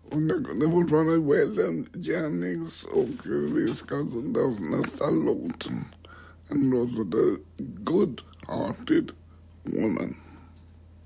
Och det är fortfarande Waylon Jennings och vi ska nästa låt. En låt som heter Good Hearted Woman.